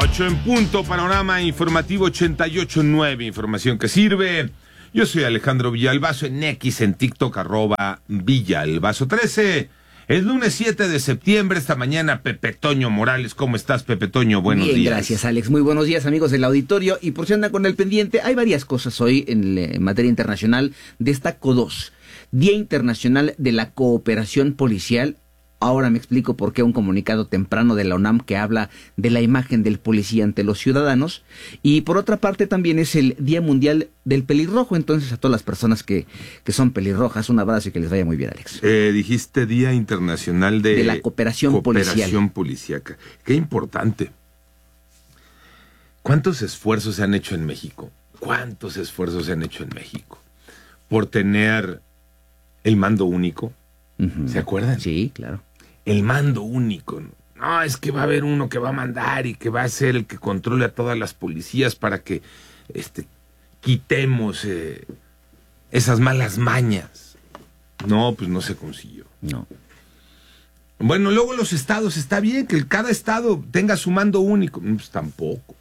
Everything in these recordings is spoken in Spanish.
8 en punto, panorama informativo 88.9, información que sirve. Yo soy Alejandro Villalbazo en X, en TikTok, @Villalbazo13. Es lunes 7 de septiembre, esta mañana Pepe Toño Morales. ¿Cómo estás, Pepe Toño? Buenos días. Bien, gracias, Alex. Muy buenos días, amigos del auditorio. Y por si andan con el pendiente, hay varias cosas hoy en materia internacional. Destaco dos. Día Internacional de la Cooperación Policial. Ahora me explico por qué un comunicado temprano de la UNAM que habla de la imagen del policía ante los ciudadanos. Y por otra parte también es el Día Mundial del Pelirrojo. Entonces a todas las personas que son pelirrojas, un abrazo y que les vaya muy bien, Alex. Dijiste Día Internacional de la Cooperación Policíaca. Qué importante. ¿Cuántos esfuerzos se han hecho en México? ¿Cuántos esfuerzos se han hecho en México por tener el mando único? Uh-huh. ¿Se acuerdan? Sí, claro. El mando único. No, es que va a haber uno que va a mandar y que va a ser el que controle a todas las policías para que quitemos esas malas mañas. No, pues no se consiguió. No. Bueno, luego los estados, está bien que cada estado tenga su mando único. Pues tampoco.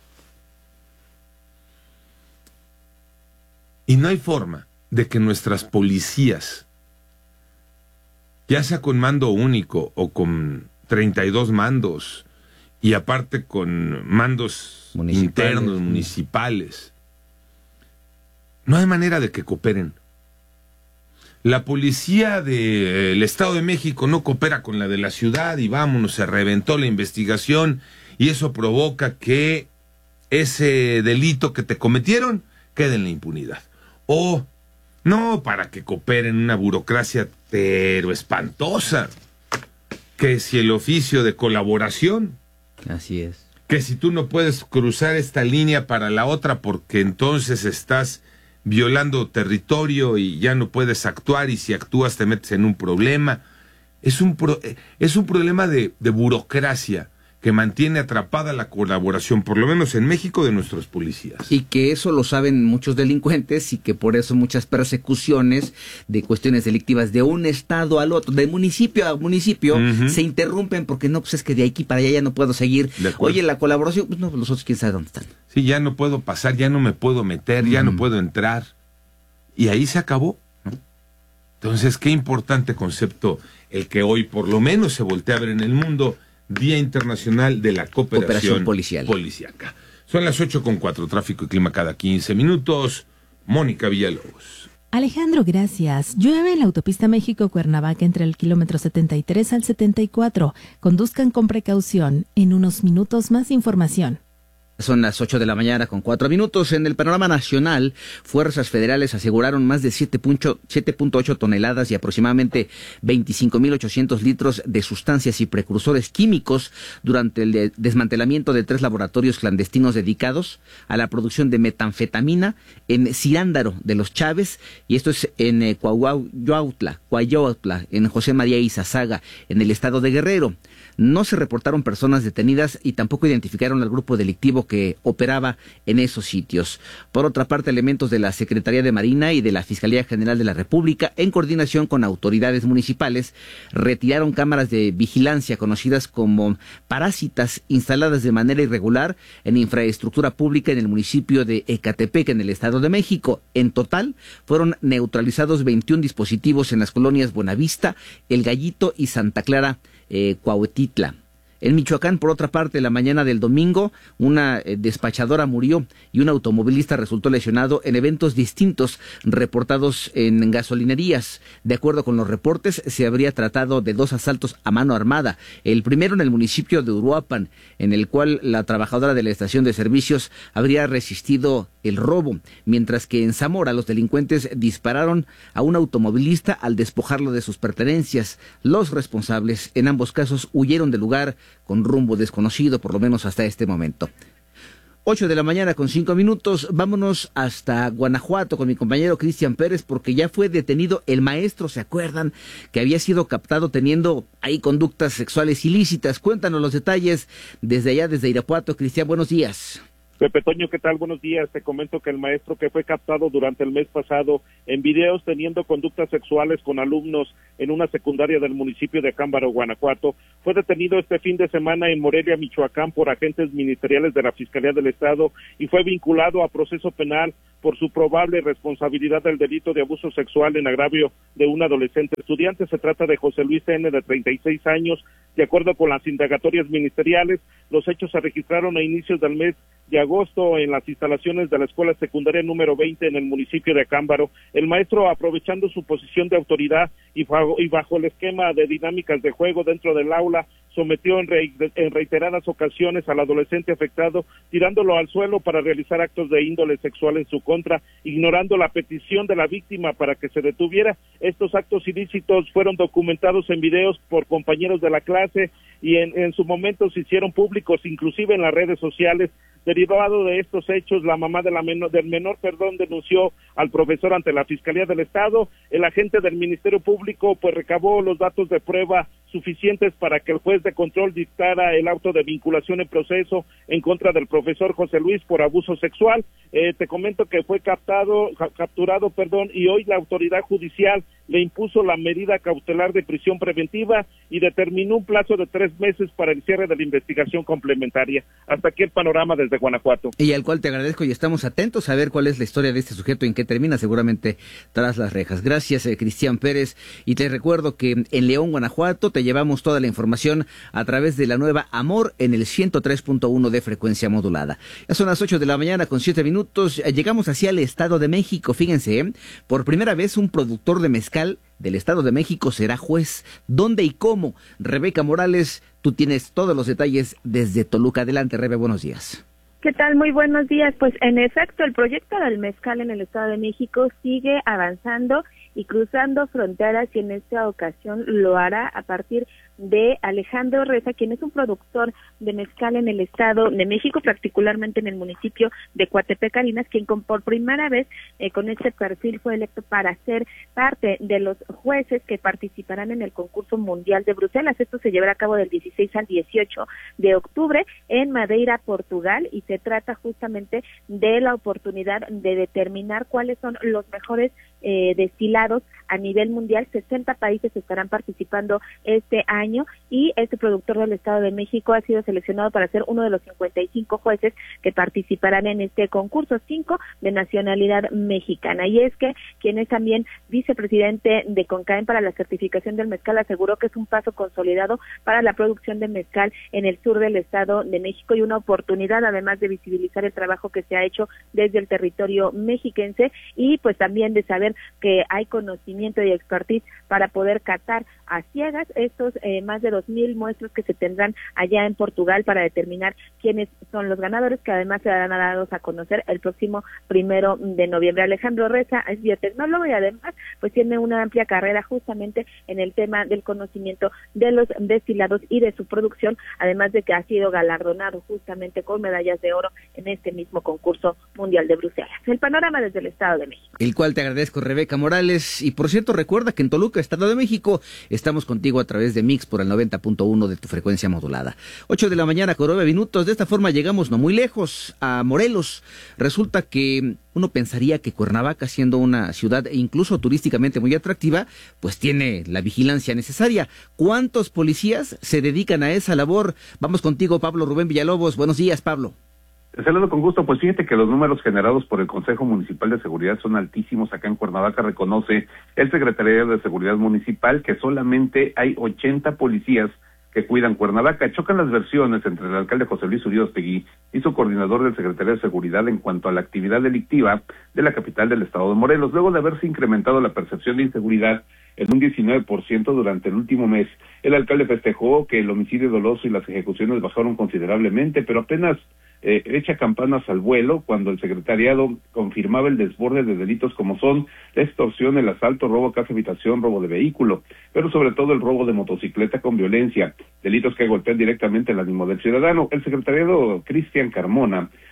Y no hay forma de que nuestras policías, ya sea con mando único o con 32 mandos, y aparte con mandos internos, municipales, no hay manera de que cooperen. La policía del Estado de México no coopera con la de la ciudad y vámonos, se reventó la investigación y eso provoca que ese delito que te cometieron quede en la impunidad. O no, para que cooperen una burocracia pero espantosa, que si el oficio de colaboración. Así es. Que si tú no puedes cruzar esta línea para la otra porque entonces estás violando territorio y ya no puedes actuar y si actúas te metes en un problema. Es un problema de burocracia que mantiene atrapada la colaboración, por lo menos en México, de nuestros policías. Y que eso lo saben muchos delincuentes y que por eso muchas persecuciones de cuestiones delictivas de un estado al otro, de municipio a municipio, uh-huh, se interrumpen porque no, pues es que de aquí para allá ya no puedo seguir. Oye, la colaboración, pues no, los otros quién sabe dónde están. Sí, ya no puedo pasar, ya no me puedo meter, ya no puedo entrar. Y ahí se acabó, ¿no? Entonces, qué importante concepto el que hoy por lo menos se voltea a ver en el mundo. Día Internacional de la Cooperación Policiaca. Son las 8:04, tráfico y clima cada 15 minutos. Mónica Villalobos. Alejandro, gracias. Llueve en la autopista México-Cuernavaca entre el kilómetro 73 al 74. Conduzcan con precaución. En unos minutos más información. Son las 8 de la mañana con 4 minutos. En el panorama nacional, fuerzas federales aseguraron más de 7.8 toneladas y aproximadamente 25.800 litros de sustancias y precursores químicos durante el desmantelamiento de 3 laboratorios clandestinos dedicados a la producción de metanfetamina en Cirándaro de los Chávez, y esto es en Coahuautla, en José María Izazaga, en el estado de Guerrero. No se reportaron personas detenidas y tampoco identificaron al grupo delictivo que operaba en esos sitios. Por otra parte, elementos de la Secretaría de Marina y de la Fiscalía General de la República, en coordinación con autoridades municipales, retiraron cámaras de vigilancia conocidas como parásitas instaladas de manera irregular en infraestructura pública en el municipio de Ecatepec, en el Estado de México. En total, fueron neutralizados 21 dispositivos en las colonias Buenavista, El Gallito y Santa Clara, Cuautitla. En Michoacán, por otra parte, la mañana del domingo, una despachadora murió y un automovilista resultó lesionado en eventos distintos reportados en gasolinerías. De acuerdo con los reportes, se habría tratado de 2 asaltos a mano armada. El primero en el municipio de Uruapan, en el cual la trabajadora de la estación de servicios habría resistido el robo, mientras que en Zamora los delincuentes dispararon a un automovilista al despojarlo de sus pertenencias. Los responsables en ambos casos huyeron del lugar con rumbo desconocido, por lo menos hasta este momento. 8 de la mañana con 5 minutos, vámonos hasta Guanajuato con mi compañero Cristian Pérez, porque ya fue detenido el maestro, ¿se acuerdan? Que había sido captado teniendo ahí conductas sexuales ilícitas. Cuéntanos los detalles desde allá, desde Irapuato. Cristian, buenos días. Pepe Toño, ¿qué tal? Buenos días. Te comento que el maestro que fue captado durante el mes pasado en videos teniendo conductas sexuales con alumnos en una secundaria del municipio de Acámbaro, Guanajuato, fue detenido este fin de semana en Morelia, Michoacán, por agentes ministeriales de la Fiscalía del Estado y fue vinculado a proceso penal por su probable responsabilidad del delito de abuso sexual en agravio de un adolescente estudiante. Se trata de José Luis N., de 36 años. De acuerdo con las indagatorias ministeriales, los hechos se registraron a inicios del mes de agosto en las instalaciones de la escuela secundaria número 20 en el municipio de Acámbaro. El maestro, aprovechando su posición de autoridad y bajo el esquema de dinámicas de juego dentro del aula, sometió en reiteradas ocasiones al adolescente afectado, tirándolo al suelo para realizar actos de índole sexual en su contra, ignorando la petición de la víctima para que se detuviera. Estos actos ilícitos fueron documentados en videos por compañeros de la clase y en su momento se hicieron públicos, inclusive en las redes sociales. Derivado de estos hechos, la mamá del menor denunció al profesor ante la Fiscalía del Estado. El agente del Ministerio Público pues recabó los datos de prueba suficientes para que el juez de control dictara el auto de vinculación en proceso en contra del profesor José Luis por abuso sexual. Te comento que fue capturado, y hoy la autoridad judicial le impuso la medida cautelar de prisión preventiva y determinó un plazo de 3 meses para el cierre de la investigación complementaria. Hasta aquí el panorama desde Guanajuato. Y al cual te agradezco y estamos atentos a ver cuál es la historia de este sujeto, en qué termina, seguramente tras las rejas. Gracias, Cristian Pérez, y te recuerdo que en León, Guanajuato, te llevamos toda la información a través de la nueva Amor en el 103.1 de frecuencia modulada. Ya son las 8 de la mañana con 7 minutos, llegamos hacia el Estado de México. Fíjense, por primera vez un productor de mezcal del Estado de México será juez. ¿Dónde y cómo? Rebeca Morales, tú tienes todos los detalles desde Toluca. Adelante, Rebe, buenos días. ¿Qué tal? Muy buenos días. Pues en efecto, el proyecto del mezcal en el Estado de México sigue avanzando y cruzando fronteras, y en esta ocasión lo hará a partir de Alejandro Reza, quien es un productor de mezcal en el Estado de México, particularmente en el municipio de Coatepec, Calinas, quien por primera vez con este perfil fue electo para ser parte de los jueces que participarán en el concurso mundial de Bruselas. Esto se llevará a cabo del 16 al 18 de octubre en Madeira, Portugal, y se trata justamente de la oportunidad de determinar cuáles son los mejores destilados a nivel mundial. 60 países estarán participando este año y este productor del Estado de México ha sido seleccionado para ser uno de los 55 jueces que participarán en este concurso, 5 de nacionalidad mexicana. Y es que quien es también vicepresidente de CONCAEM para la certificación del mezcal aseguró que es un paso consolidado para la producción de mezcal en el sur del Estado de México y una oportunidad además de visibilizar el trabajo que se ha hecho desde el territorio mexiquense, y pues también de saber que hay conocimiento y expertise para poder catar a ciegas estos más de 2,000 muestros que se tendrán allá en Portugal para determinar quiénes son los ganadores, que además serán dados a conocer el próximo 1 de noviembre. Alejandro Reza es biotecnólogo y además pues tiene una amplia carrera justamente en el tema del conocimiento de los destilados y de su producción, además de que ha sido galardonado justamente con medallas de oro en este mismo concurso mundial de Bruselas. El panorama desde el Estado de México. El cual te agradezco, Rebeca Morales. Y por cierto, recuerda que en Toluca, Estado de México, estamos contigo a través de Mix por el 90.1 de tu frecuencia modulada. 8 de la mañana con 9 minutos. De esta forma llegamos no muy lejos, a Morelos. Resulta que uno pensaría que Cuernavaca, siendo una ciudad incluso turísticamente muy atractiva, pues tiene la vigilancia necesaria. ¿Cuántos policías se dedican a esa labor? Vamos contigo, Pablo Rubén Villalobos. Buenos días, Pablo. Te saludo con gusto. Pues fíjate que los números generados por el Consejo Municipal de Seguridad son altísimos. Acá en Cuernavaca reconoce el Secretariado de Seguridad Municipal que solamente hay 80 policías que cuidan Cuernavaca. Chocan las versiones entre el alcalde José Luis Uriostegui y su coordinador del Secretario de Seguridad en cuanto a la actividad delictiva de la capital del estado de Morelos, luego de haberse incrementado la percepción de inseguridad en un 19% durante el último mes. El alcalde festejó que el homicidio doloso y las ejecuciones bajaron considerablemente, pero apenas echa campanas al vuelo cuando el secretariado confirmaba el desborde de delitos como son la extorsión, el asalto, robo a casa habitación, robo de vehículo, pero sobre todo el robo de motocicleta con violencia, delitos que golpean directamente el ánimo del ciudadano. El secretariado Cristian Carmona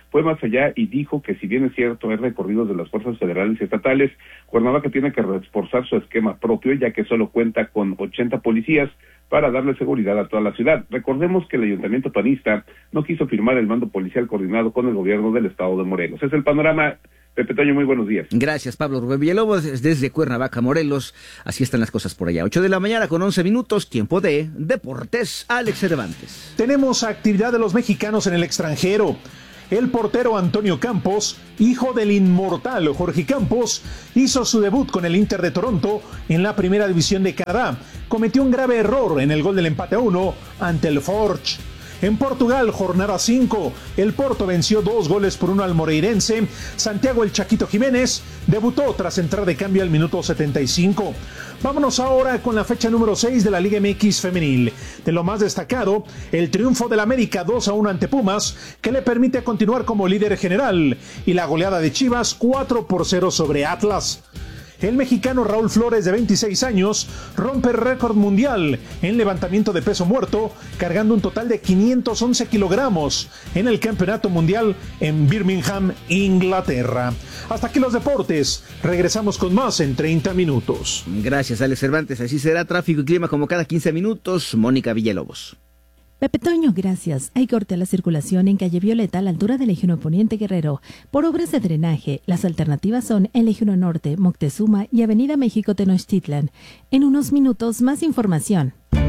fue más allá y dijo que si bien es cierto hay recorridos de las fuerzas federales y estatales, Cuernavaca tiene que reforzar su esquema propio, ya que solo cuenta con 80 policías para darle seguridad a toda la ciudad. Recordemos que el ayuntamiento panista no quiso firmar el mando policial coordinado con el gobierno del estado de Morelos. Es el panorama. Pepe Toño, muy buenos días. Gracias, Pablo Rubén Villalobos, desde Cuernavaca, Morelos. Así están las cosas por allá. 8 de la mañana con 11 minutos, tiempo de Deportes. Alex Cervantes. Tenemos actividad de los mexicanos en el extranjero. El portero Antonio Campos, hijo del inmortal Jorge Campos, hizo su debut con el Inter de Toronto en la primera división de Canadá. Cometió un grave error en el gol del empate a 1 ante el Forge. En Portugal, jornada 5, el Porto venció 2-1 al Moreirense. Santiago El Chaquito Jiménez debutó tras entrar de cambio al minuto 75. Vámonos ahora con la fecha número 6 de la Liga MX femenil. De lo más destacado, el triunfo del América 2-1 ante Pumas, que le permite continuar como líder general, y la goleada de Chivas 4-0 sobre Atlas. El mexicano Raúl Flores, de 26 años, rompe el récord mundial en levantamiento de peso muerto, cargando un total de 511 kilogramos en el Campeonato Mundial en Birmingham, Inglaterra. Hasta aquí los deportes. Regresamos con más en 30 minutos. Gracias, Alex Cervantes. Así será tráfico y clima como cada 15 minutos. Mónica Villalobos. Pepe Toño, gracias. Hay corte a la circulación en calle Violeta a la altura del Eje 1 Poniente Guerrero por obras de drenaje. Las alternativas son el Eje 1 Norte, Moctezuma y Avenida México Tenochtitlan. En unos minutos, más información.